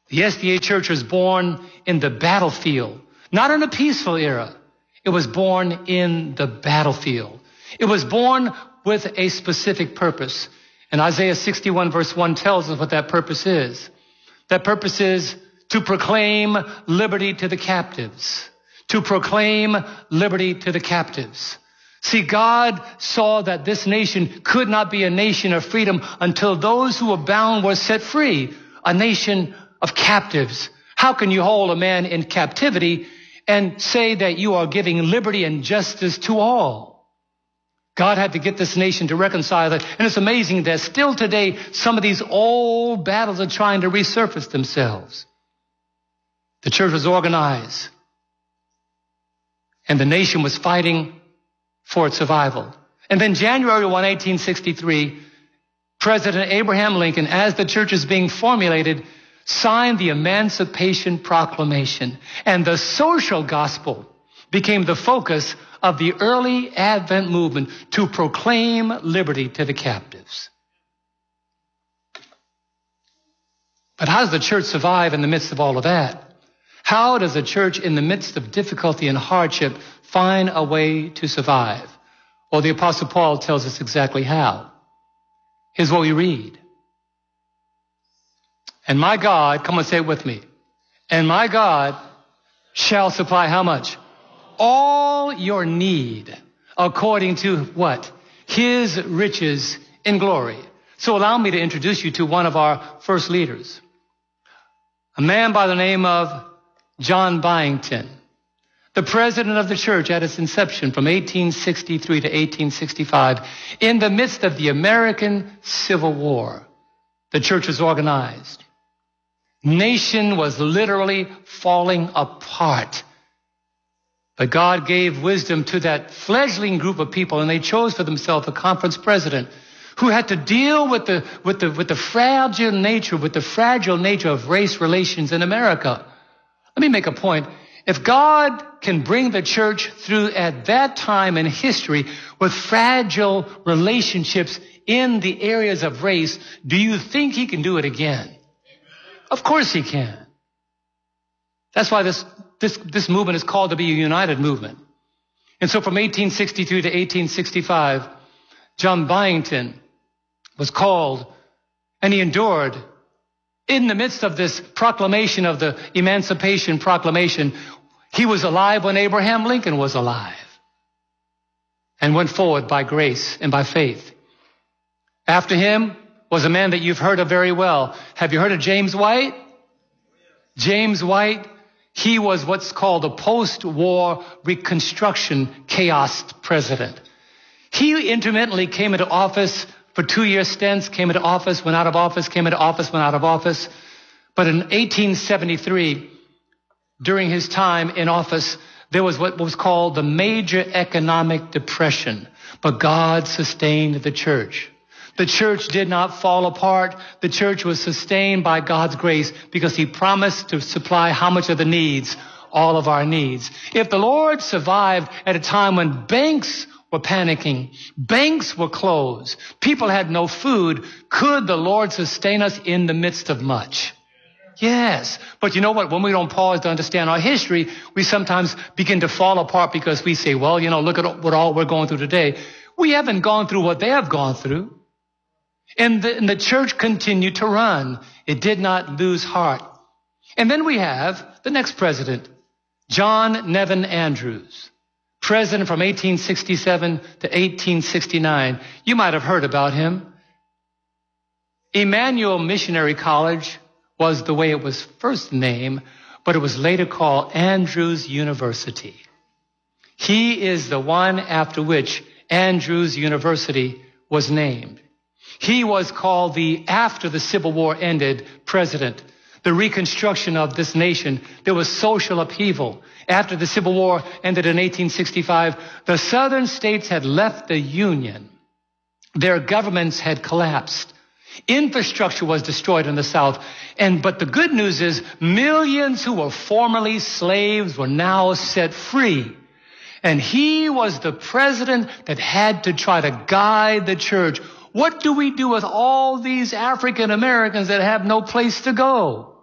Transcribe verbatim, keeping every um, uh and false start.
The S D A Church was born in the battlefield, not in a peaceful era. It was born in the battlefield. It was born with a specific purpose. And Isaiah sixty-one verse one tells us what that purpose is. That purpose is to proclaim liberty to the captives. To proclaim liberty to the captives. See, God saw that this nation could not be a nation of freedom until those who were bound were set free. A nation of captives. How can you hold a man in captivity and say that you are giving liberty and justice to all? God had to get this nation to reconcile that. And it's amazing that still today, some of these old battles are trying to resurface themselves. The church was organized, and the nation was fighting for its survival. And then January first, eighteen sixty-three, President Abraham Lincoln, as the church is being formulated, signed the Emancipation Proclamation. And the social gospel became the focus of the early Advent movement to proclaim liberty to the captives. But how does the church survive in the midst of all of that? How does the church in the midst of difficulty and hardship find a way to survive? Well, the Apostle Paul tells us exactly how. Here's what we read. And my God, come on, say it with me. And my God shall supply how much? All your need according to what? His riches in glory. So allow me to introduce you to one of our first leaders. A man by the name of John Byington, the president of the church at its inception from eighteen sixty-three to eighteen sixty-five. In the midst of the American Civil War, the church was organized. Nation was literally falling apart. But God gave wisdom to that fledgling group of people, and they chose for themselves a conference president who had to deal with the, with the, with the fragile nature, with the fragile nature of race relations in America. Let me make a point. If God can bring the church through at that time in history with fragile relationships in the areas of race, do you think he can do it again? Of course he can. That's why this, this, this movement is called to be a united movement. And so from eighteen sixty-two to eighteen sixty-five, John Byington was called, and he endured in the midst of this proclamation of the Emancipation Proclamation. He was alive when Abraham Lincoln was alive and went forward by grace and by faith. After him was a man that you've heard of very well. Have you heard of James White? James White, he was what's called a post-war Reconstruction chaos president. He intermittently came into office for two-year stints, came into office, went out of office, came into office, went out of office. But in eighteen seventy-three, during his time in office, there was what was called the major economic depression. But God sustained the church. The church did not fall apart. The church was sustained by God's grace because he promised to supply how much of the needs? All of our needs. If the Lord survived at a time when banks were panicking, banks were closed, people had no food, could the Lord sustain us in the midst of much? Yes. But you know what? When we don't pause to understand our history, we sometimes begin to fall apart because we say, well, you know, look at what all we're going through today. We haven't gone through what they have gone through. And the, and the church continued to run. It did not lose heart. And then we have the next president, John Nevin Andrews, president from eighteen sixty-seven to eighteen sixty-nine. You might have heard about him. Emmanuel Missionary College was the way it was first named, but it was later called Andrews University. He is the one after which Andrews University was named. He was called the, after the Civil War ended, president. The reconstruction of this nation, there was social upheaval. After the Civil War ended in eighteen sixty-five, the southern states had left the Union. Their governments had collapsed. Infrastructure was destroyed in the South. And, but the good news is millions who were formerly slaves were now set free. And he was the president that had to try to guide the church. What do we do with all these African Americans that have no place to go?